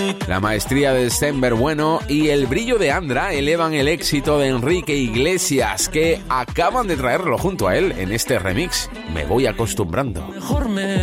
La maestría de Stenberg Bueno y el brillo de Andra elevan el éxito de Enrique Iglesias, que acaban de traerlo junto a él en este remix. Me voy acostumbrando.